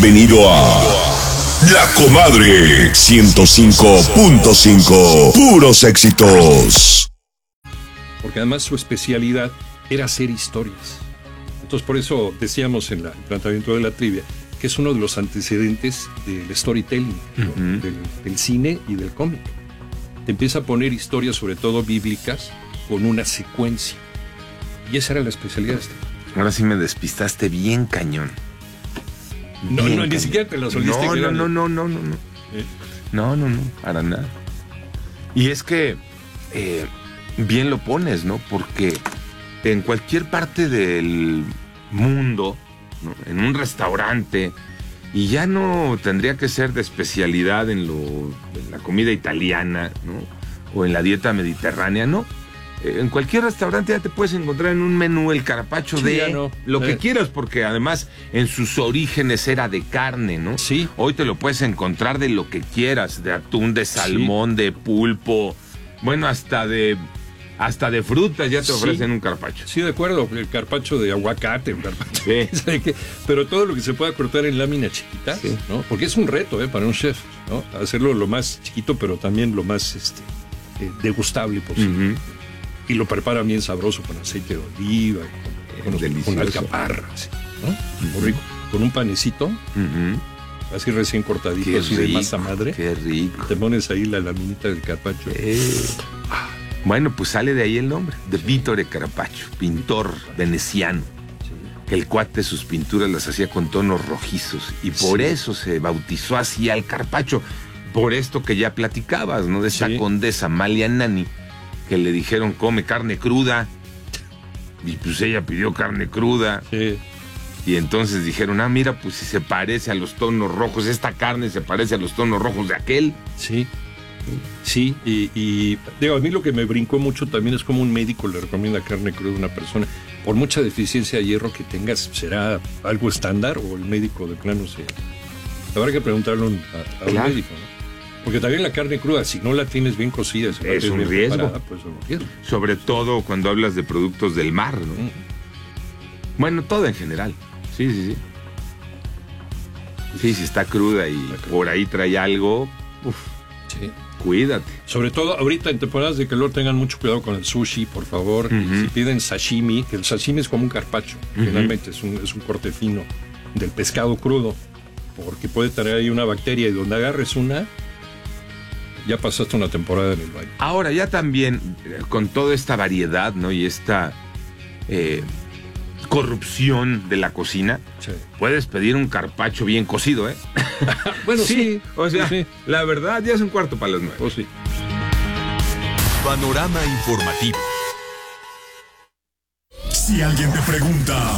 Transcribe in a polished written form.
Bienvenido a La Comadre 105.5. Puros éxitos. Porque además su especialidad era hacer historias. Entonces por eso decíamos en el planteamiento de la trivia que es uno de los antecedentes del storytelling, ¿no? del cine y del cómic. Te empieza a poner historias, sobre todo bíblicas, con una secuencia. Y esa era la especialidad de este. Ahora sí me despistaste bien cañón. No, ni siquiera te lo soliste. No. No, para nada. Y es que bien lo pones, ¿no? Porque en cualquier parte del mundo, ¿no? En un restaurante, y ya no tendría que ser de especialidad en la comida italiana, ¿no? O en la dieta mediterránea, ¿no? En cualquier restaurante ya te puedes encontrar en un menú el carpaccio lo que quieras, porque además en sus orígenes era de carne, ¿no? Sí. Hoy te lo puedes encontrar de lo que quieras, de atún, de salmón, de pulpo, bueno, hasta de frutas ya te ofrecen un carpaccio. Sí, de acuerdo, el carpaccio de aguacate, un carpaccio. Sí. Pero todo lo que se pueda cortar en lámina chiquita, ¿no? Porque es un reto, para un chef, ¿no? Hacerlo lo más chiquito, pero también lo más degustable posible. Y lo preparan bien sabroso con aceite de oliva, con alcaparras, ¿no? Muy rico. Con un panecito, así recién cortadito, qué así rico, de masa madre. Qué rico. Te pones ahí la laminita del carpaccio. Bueno, pues sale de ahí el nombre, de Vittore Carpaccio, pintor veneciano. Que el cuate sus pinturas las hacía con tonos rojizos y por eso se bautizó así al carpaccio. Por esto que ya platicabas, ¿no? De esa condesa Amalia Nani, que le dijeron come carne cruda, y pues ella pidió carne cruda, y entonces dijeron, mira, pues si se parece a los tonos rojos, esta carne se parece a los tonos rojos de aquel. Sí, y digo, a mí lo que me brincó mucho también es como un médico le recomienda carne cruda a una persona, por mucha deficiencia de hierro que tengas, ¿será algo estándar o el médico de plano habrá que preguntarle a un médico, ¿no? Porque también la carne cruda, si no la tienes bien cocida, es un riesgo. Pues es un riesgo. Sobre todo cuando hablas de productos del mar, ¿no? Bueno, todo en general. Sí, si está cruda y por ahí trae algo, cuídate. Sobre todo ahorita en temporadas de calor tengan mucho cuidado con el sushi, por favor. Si piden sashimi, que el sashimi es como un carpaccio, finalmente es un corte fino del pescado crudo, porque puede traer ahí una bacteria y donde agarres una, ya pasaste una temporada en el baño. Ahora ya también, con toda esta variedad, ¿no? Y esta corrupción de la cocina, puedes pedir un carpaccio bien cocido, ¿eh? Bueno, sí. O sea, la verdad, ya es 8:45. Sí. Panorama informativo. Si alguien te pregunta